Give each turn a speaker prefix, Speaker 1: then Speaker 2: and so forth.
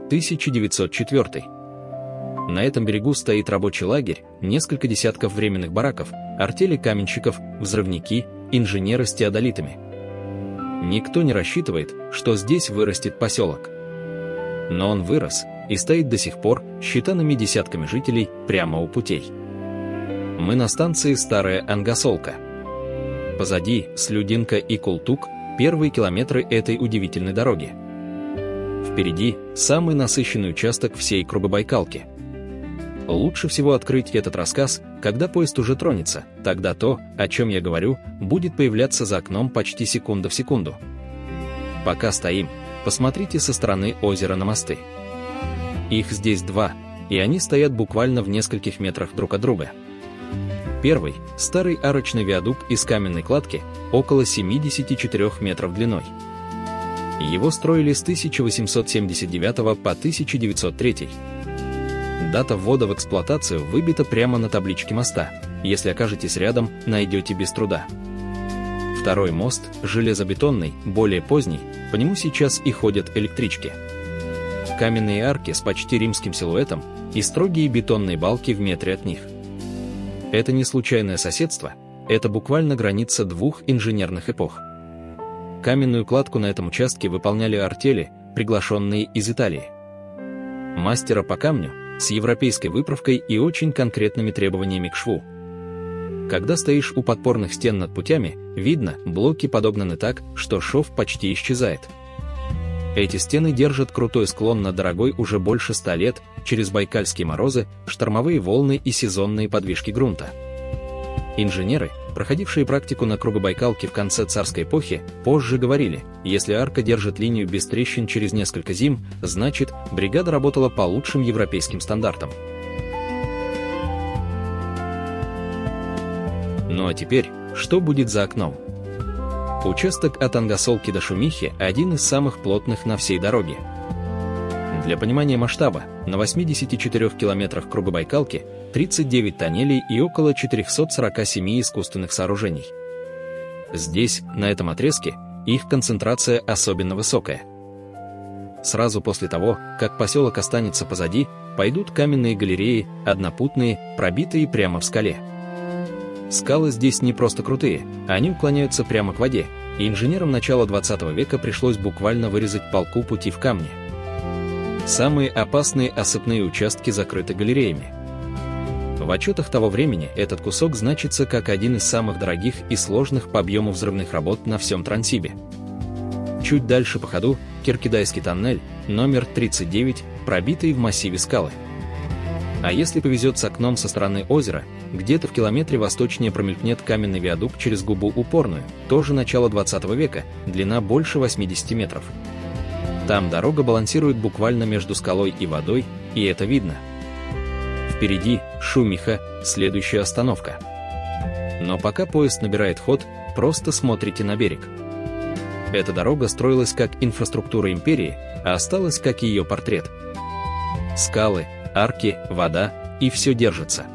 Speaker 1: 1904. На этом берегу стоит рабочий лагерь, несколько десятков временных бараков, артели каменщиков, взрывники, инженеры с теодолитами. Никто не рассчитывает, что здесь вырастет поселок. Но он вырос и стоит до сих пор, считанными десятками жителей, прямо у путей. Мы на станции Старая Ангасолка. Позади Слюдинка и Култук, первые километры этой удивительной дороги. Впереди самый насыщенный участок всей Кругобайкалки. Лучше всего открыть этот рассказ, когда поезд уже тронется, тогда то, о чем я говорю, будет появляться за окном почти секунда в секунду. Пока стоим, посмотрите со стороны озера на мосты. Их здесь два, и они стоят буквально в нескольких метрах друг от друга. Первый – старый арочный виадук из каменной кладки, около 74 метров длиной. Его строили с 1879 по 1903. Дата ввода в эксплуатацию выбита прямо на табличке моста. Если окажетесь рядом, найдете без труда. Второй мост, железобетонный, более поздний, по нему сейчас и ходят электрички. Каменные арки с почти римским силуэтом и строгие бетонные балки в метре от них. Это не случайное соседство, это буквально граница двух инженерных эпох. Каменную кладку на этом участке выполняли артели, приглашенные из Италии. Мастера по камню, с европейской выправкой и очень конкретными требованиями к шву. Когда стоишь у подпорных стен над путями, видно, блоки подогнаны так, что шов почти исчезает. Эти стены держат крутой склон на дорогой уже больше 100 лет, через байкальские морозы, штормовые волны и сезонные подвижки грунта. Инженеры, проходившие практику на Кругобайкалке в конце царской эпохи, позже говорили, если арка держит линию без трещин через несколько зим, значит, бригада работала по лучшим европейским стандартам. Ну а теперь, что будет за окном? Участок от Ангасолки до Шумихи – один из самых плотных на всей дороге. Для понимания масштаба, на 84 километрах Кругобайкалки 39 тоннелей и около 447 искусственных сооружений. Здесь, на этом отрезке, их концентрация особенно высокая. Сразу после того, как поселок останется позади, пойдут каменные галереи, однопутные, пробитые прямо в скале. Скалы здесь не просто крутые, они уклоняются прямо к воде, и инженерам начала 20 века пришлось буквально вырезать полку пути в камне. Самые опасные осыпные участки закрыты галереями. В отчетах того времени этот кусок значится как один из самых дорогих и сложных по объему взрывных работ на всем Транссибе. Чуть дальше по ходу Киркидайский тоннель, номер 39, пробитый в массиве скалы. А если повезет с окном со стороны озера, где-то в километре восточнее промелькнет каменный виадук через губу Упорную, тоже начало 20 века, длина больше 80 метров. Там дорога балансирует буквально между скалой и водой, и это видно. Впереди Шумиха, следующая остановка. Но пока поезд набирает ход, просто смотрите на берег. Эта дорога строилась как инфраструктура империи, а осталась как ее портрет. Скалы, арки, вода, и все держится.